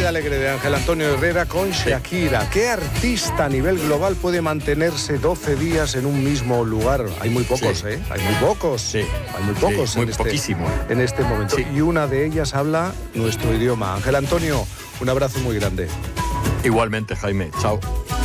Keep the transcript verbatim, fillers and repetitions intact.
alegre de Ángel Antonio Herrera con Shakira. ¿Qué artista a nivel global puede mantenerse doce días en un mismo lugar? Hay muy pocos, sí. ¿eh? Hay muy pocos. Sí. Hay muy pocos. Sí, muy en este, poquísimo. En este momento. Sí. Y una de ellas habla nuestro idioma. Ángel Antonio, un abrazo muy grande. Igualmente, Jaime. Chao.